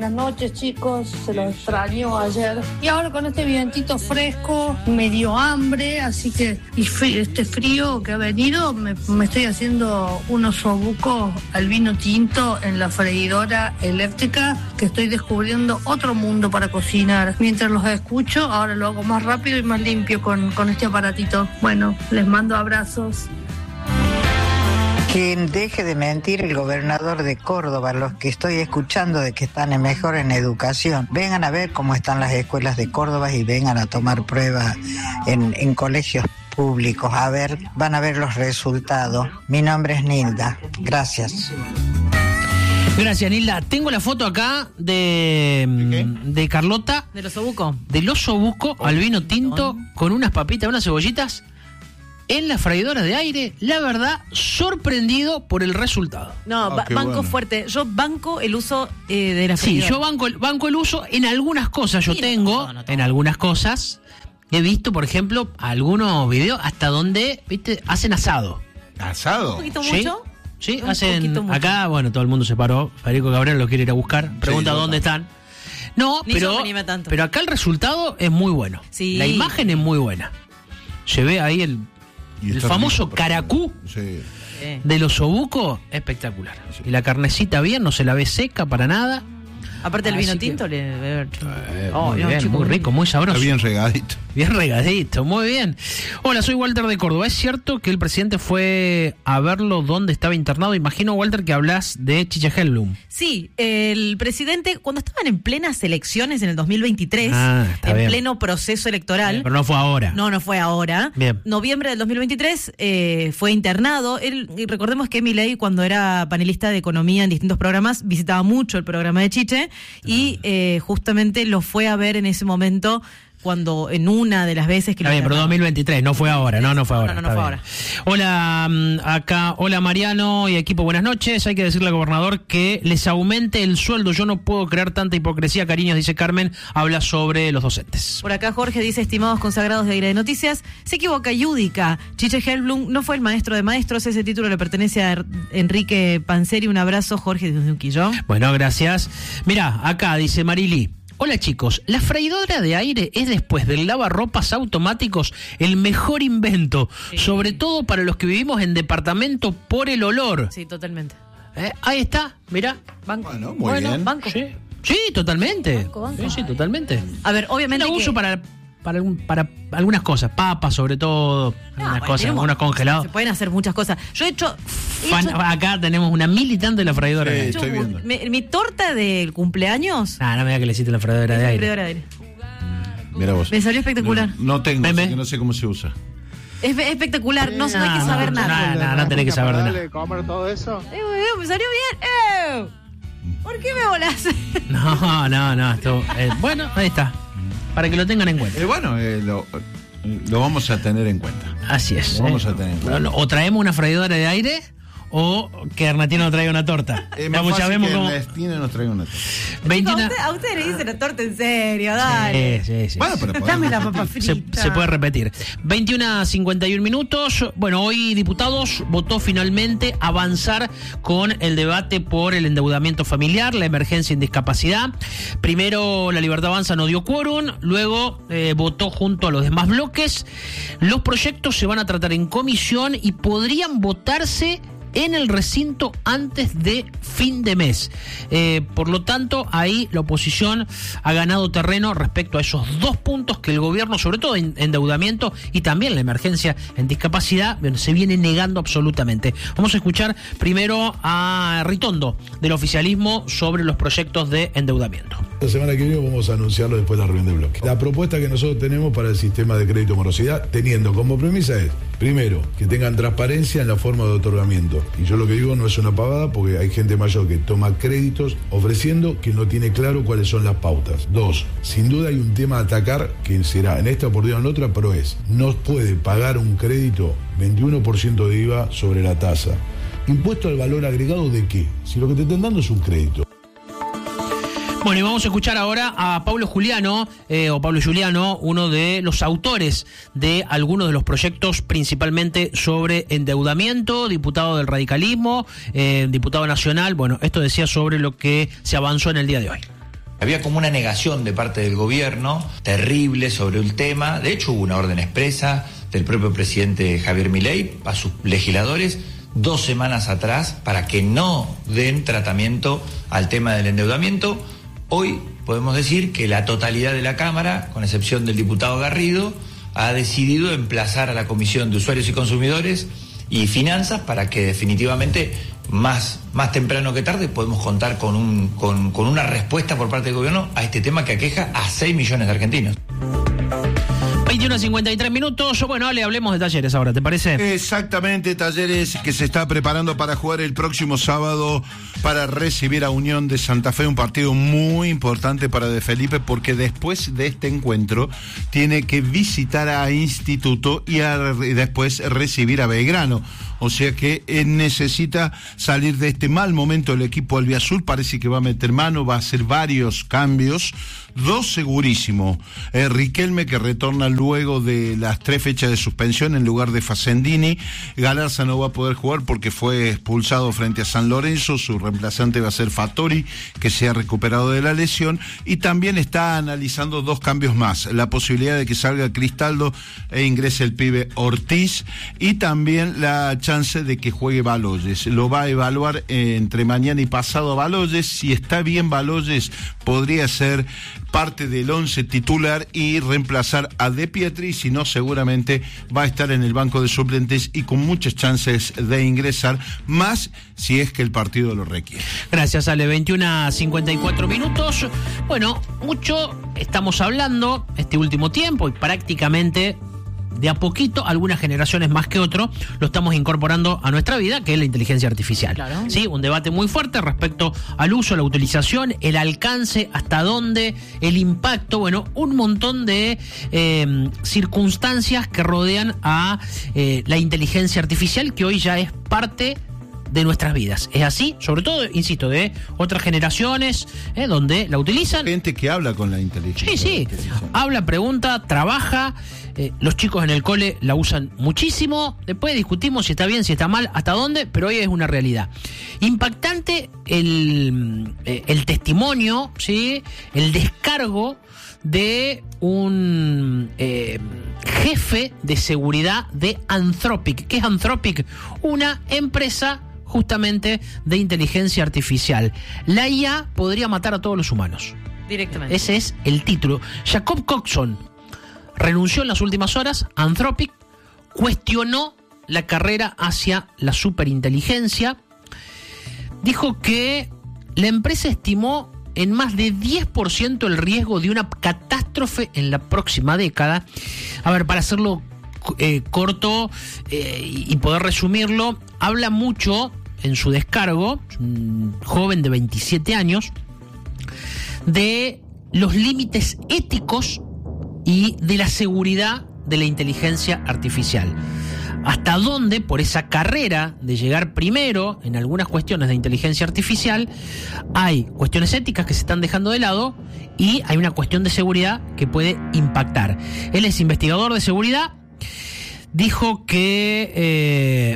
buenas noches, chicos. Se los extrañó ayer. Y ahora con este vientito fresco, me dio hambre, así que este frío que ha venido, me estoy haciendo unos osobucos al vino tinto en la freidora eléctrica, que estoy descubriendo otro mundo para cocinar. Mientras los escucho, ahora lo hago más rápido y más limpio con este aparatito. Bueno, les mando abrazos. Que deje de mentir el gobernador de Córdoba, los que estoy escuchando de que están mejor en educación. Vengan a ver cómo están las escuelas de Córdoba y vengan a tomar pruebas en colegios públicos. A ver, van a ver los resultados. Mi nombre es Nilda. Gracias. Gracias, Nilda. Tengo la foto acá de Carlota. ¿Del osobuco? Del osobuco al vino tinto con unas papitas, unas cebollitas en la freidora de aire. La verdad, sorprendido por el resultado. No, banco bueno. Fuerte. Yo banco el uso de la freidora. Sí, yo banco el uso en algunas cosas. Yo tengo, en algunas cosas, he visto, por ejemplo, algunos videos hasta donde, viste, hacen asado. ¿Asado? ¿Un poquito mucho? Sí, hacen acá, bueno, todo el mundo se paró. Federico Gabriel lo quiere ir a buscar. Pregunta dónde están. No, pero acá el resultado es muy bueno. Sí. La imagen es muy buena. Se ve ahí el famoso caracú del osobuco, espectacular. Sí. Y la carnecita bien, no se la ve seca para nada. Aparte el vino tinto le debe muy rico, muy sabroso. Está bien regadito. Bien regadito, muy bien. Hola, soy Walter de Córdoba. ¿Es cierto que el presidente fue a verlo donde estaba internado? Imagino, Walter, que hablas de Chiche Hellblum. Sí, el presidente, cuando estaban en plenas elecciones en el 2023, pleno proceso electoral. Pero no fue ahora. No fue ahora. Bien. Noviembre del 2023 fue internado. Y recordemos que Milei, cuando era panelista de economía en distintos programas, visitaba mucho el programa de Chiche y justamente lo fue a ver en ese momento, cuando en una de las veces que... Está bien, pero 2023, no fue ahora, no fue ahora. No fue ahora. Hola Mariano y equipo, buenas noches. Hay que decirle al gobernador que les aumente el sueldo. Yo no puedo creer tanta hipocresía. Cariños, dice Carmen, habla sobre los docentes. Por acá Jorge dice, estimados consagrados de Aire de Noticias, se equivoca Yudica. Chiche Hellblum no fue el maestro de maestros, ese título le pertenece a Enrique Panseri. Un abrazo, Jorge, desde Unquillo. Bueno, gracias. Mirá, acá dice Marili. Hola chicos, la freidora de aire es, después del lavarropas automáticos, el mejor invento, sobre todo para los que vivimos en departamento por el olor. Sí, totalmente. Ahí está, mirá. Banco. Bueno, muy bien. Banco. Sí, totalmente. Banco. Sí, totalmente. A ver, obviamente yo la uso para algunas cosas, papas sobre todo, algunas congeladas. Se pueden hacer muchas cosas. Yo he hecho acá tenemos una militante de la freidora. Sí, estoy viendo. Mi torta del cumpleaños. No me digas que le hiciste la freidora de aire. Freidora de aire. Mira vos. Me salió espectacular. No tengo, así que no sé cómo se usa. Es espectacular, no hay que saber nada. No tenés que saber de nada. ¿Comer todo eso? Me salió bien. ¿Por qué me volás? No. Esto, bueno, ahí está. Para que lo tengan en cuenta. Lo vamos a tener en cuenta. Así es. Lo vamos a tener en cuenta. O traemos una freidora de aire o que Ernestina nos traiga una torta. Vamos, ya vemos cómo Ernestina nos traiga una torta. A ustedes le dicen la torta en serio, dale. Sí. Bueno, pero dame la papa frita. Se puede repetir. 21:51. Bueno, hoy diputados votó finalmente avanzar con el debate por el endeudamiento familiar, la emergencia en discapacidad. Primero La Libertad Avanza no dio quórum, luego votó junto a los demás bloques. Los proyectos se van a tratar en comisión y podrían votarse en el recinto antes de fin de mes. Por lo tanto, ahí la oposición ha ganado terreno respecto a esos dos puntos que el gobierno, sobre todo en endeudamiento y también la emergencia en discapacidad, se viene negando absolutamente. Vamos a escuchar primero a Ritondo del oficialismo sobre los proyectos de endeudamiento. La semana que viene vamos a anunciarlo después de la reunión de bloque. La propuesta que nosotros tenemos para el sistema de crédito morosidad, teniendo como premisa es, primero, que tengan transparencia en la forma de otorgamiento. Y yo lo que digo no es una pavada, porque hay gente mayor que toma créditos ofreciendo que no tiene claro cuáles son las pautas. Dos, sin duda hay un tema a atacar que será en esta oportunidad o en otra, pero no puede pagar un crédito 21% de IVA sobre la tasa. ¿Impuesto al valor agregado de qué? Si lo que te están dando es un crédito. Bueno, y vamos a escuchar ahora a Pablo Giuliano, uno de los autores de algunos de los proyectos, principalmente sobre endeudamiento, diputado del radicalismo, diputado nacional. Bueno, esto decía sobre lo que se avanzó en el día de hoy. Había como una negación de parte del gobierno terrible sobre el tema. De hecho, hubo una orden expresa del propio presidente Javier Milei a sus legisladores 2 semanas atrás para que no den tratamiento al tema del endeudamiento. Hoy podemos decir que la totalidad de la Cámara, con excepción del diputado Garrido, ha decidido emplazar a la Comisión de Usuarios y Consumidores y Finanzas para que definitivamente más temprano que tarde podemos contar con una respuesta por parte del gobierno a este tema que aqueja a 6 millones de argentinos. 21:53. Bueno, Ale, hablemos de Talleres ahora, ¿te parece? Exactamente, Talleres que se está preparando para jugar el próximo sábado para recibir a Unión de Santa Fe, un partido muy importante para De Felipe, porque después de este encuentro tiene que visitar a Instituto y después recibir a Belgrano. O sea que necesita salir de este mal momento el equipo albiazul. Parece que va a meter mano, va a hacer varios cambios, 2 segurísimo. Riquelme, que retorna luego de las 3 fechas de suspensión en lugar de Facendini. Galarza no va a poder jugar porque fue expulsado frente a San Lorenzo. Su reemplazante va a ser Fattori, que se ha recuperado de la lesión. Y también está analizando 2 cambios más: la posibilidad de que salga Cristaldo e ingrese el pibe Ortiz, y también la chance de que juegue Baloyes. Lo va a evaluar entre mañana y pasado Baloyes. Si está bien Baloyes, podría ser parte del 11 titular y reemplazar a De Pietri. Si no, seguramente va a estar en el banco de suplentes y con muchas chances de ingresar, más si es que el partido lo requiere. Gracias, Ale. 21:54. Bueno, mucho estamos hablando este último tiempo y prácticamente de a poquito, algunas generaciones más que otro, lo estamos incorporando a nuestra vida, que es la inteligencia artificial. Claro. Sí, un debate muy fuerte respecto al uso, la utilización, el alcance, hasta dónde, el impacto, bueno, un montón de circunstancias que rodean a la inteligencia artificial, que hoy ya es parte de nuestras vidas. Es así, sobre todo, insisto, de otras generaciones donde la utilizan. Gente que habla con la inteligencia. Sí, habla, pregunta, trabaja. Los chicos en el cole la usan muchísimo. Después discutimos si está bien, si está mal, hasta dónde, pero hoy es una realidad. Impactante el testimonio, ¿sí? El descargo de un jefe de seguridad de Anthropic. ¿Qué es Anthropic? Una empresa justamente de inteligencia artificial. La IA podría matar a todos los humanos. Directamente. Ese es el título. Jacob Coxon renunció en las últimas horas. Anthropic cuestionó la carrera hacia la superinteligencia. Dijo que la empresa estimó en más de 10% el riesgo de una catástrofe en la próxima década. A ver, para hacerlo corto y poder resumirlo, habla mucho en su descargo, un joven de 27 años, de los límites éticos y de la seguridad de la inteligencia artificial. Hasta dónde, por esa carrera de llegar primero en algunas cuestiones de inteligencia artificial, hay cuestiones éticas que se están dejando de lado y hay una cuestión de seguridad que puede impactar. Él es investigador de seguridad. Dijo que,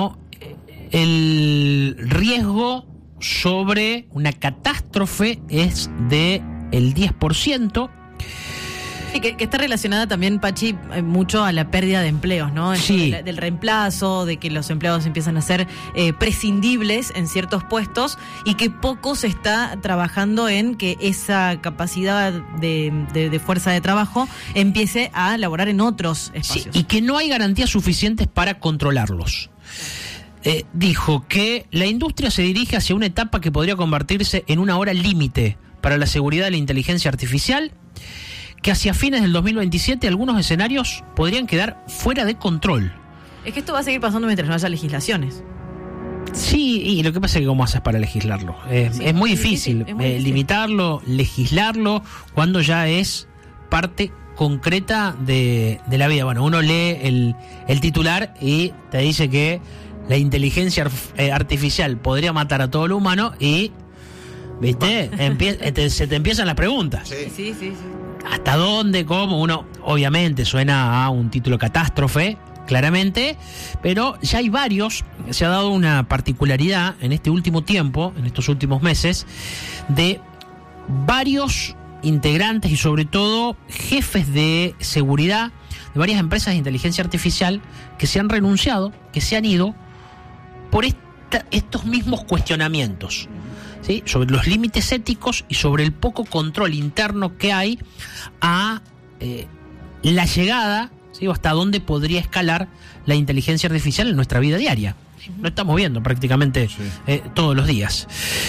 el riesgo sobre una catástrofe es de el 10%. Sí, que está relacionada también, Pachi, mucho a la pérdida de empleos, ¿no? Sí. Del reemplazo, de que los empleados empiezan a ser prescindibles en ciertos puestos y que poco se está trabajando en que esa capacidad de fuerza de trabajo empiece a laborar en otros espacios. Sí, y que no hay garantías suficientes para controlarlos. Dijo que la industria se dirige hacia una etapa que podría convertirse en una hora límite para la seguridad de la inteligencia artificial, que hacia fines del 2027 algunos escenarios podrían quedar fuera de control. Es que esto va a seguir pasando mientras no haya legislaciones. Sí, y lo que pasa es que ¿cómo haces para legislarlo? Es muy difícil limitarlo, legislarlo, cuando ya es parte concreta de la vida. Bueno, uno lee el titular y te dice que la inteligencia artificial podría matar a todo lo humano y, ¿viste? Se te empiezan las preguntas. Sí. ¿Hasta dónde? ¿Cómo? Uno, obviamente, suena a un título catástrofe, claramente, pero ya hay varios. Se ha dado una particularidad en este último tiempo, en estos últimos meses, de varios integrantes y sobre todo jefes de seguridad de varias empresas de inteligencia artificial que se han renunciado, que se han ido por estos mismos cuestionamientos, ¿sí? Sobre los límites éticos y sobre el poco control interno que hay a la llegada, ¿sí? O hasta dónde podría escalar la inteligencia artificial en nuestra vida diaria. Lo estamos viendo prácticamente todos los días.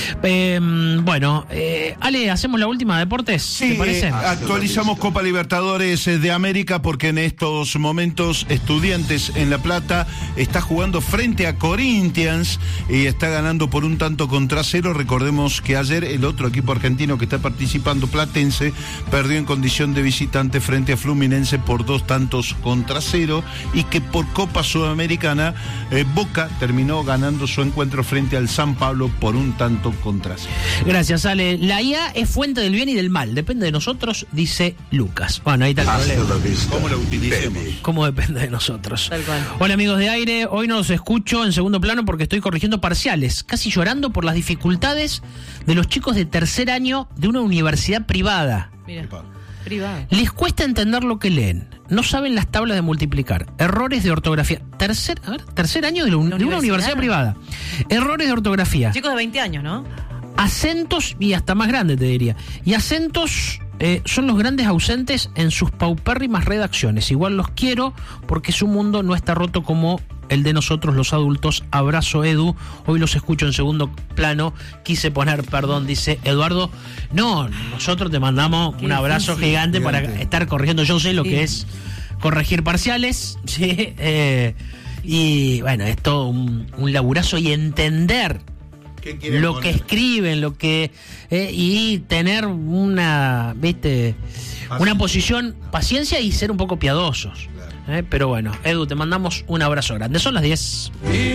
Bueno, Ale, ¿hacemos la última de deportes? ¿Te parece? Actualizamos Copa Libertadores de América porque en estos momentos Estudiantes en La Plata está jugando frente a Corinthians y está ganando por 1-0. Recordemos que ayer el otro equipo argentino que está participando, Platense, perdió en condición de visitante frente a Fluminense por 2-0 y que por Copa Sudamericana Boca terminó ganando su encuentro frente al San Pablo por 1-0. Gracias, Ale. La IA es fuente del bien y del mal. Depende de nosotros, dice Lucas. Bueno, ahí está el problema. ¿Cómo lo utilicemos? ¿Cómo depende de nosotros? Tal cual. Hola, amigos de Aire. Hoy no los escucho en segundo plano porque estoy corrigiendo parciales, casi llorando por las dificultades de los chicos de tercer año de una universidad privada. Mira, privada. Les cuesta entender lo que leen. No saben las tablas de multiplicar. Errores de ortografía. Tercer año de una universidad privada. Errores de ortografía. Chicos de 20 años, ¿no? Acentos, y hasta más grandes te diría. Y acentos son los grandes ausentes en sus paupérrimas redacciones. Igual los quiero porque su mundo no está roto como el de nosotros los adultos. Abrazo, Edu. Hoy los escucho en segundo plano. Quise poner perdón, dice Eduardo. No, nosotros te mandamos un abrazo gigante para estar corrigiendo. Yo sé lo que es corregir parciales, ¿sí? Y bueno, es todo un laburazo y entender lo que escriben, lo que y tener una posición, paciencia y ser un poco piadosos. Pero bueno, Edu, te mandamos un abrazo grande. Son las 10.